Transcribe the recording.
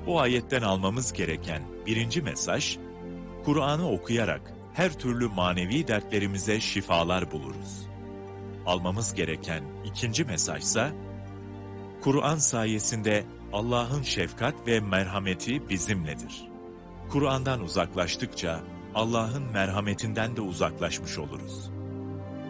Bu ayetten almamız gereken birinci mesaj, Kur'an'ı okuyarak her türlü manevi dertlerimize şifalar buluruz. Almamız gereken ikinci mesajsa, Kur'an sayesinde Allah'ın şefkat ve merhameti bizimledir. Kur'an'dan uzaklaştıkça Allah'ın merhametinden de uzaklaşmış oluruz.